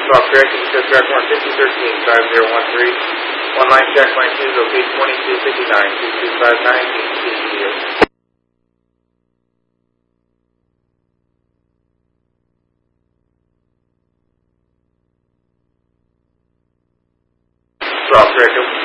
Swap correct, you can track 15013, 5013. One line check, line 2, locate 2259, 2259, Swap correct.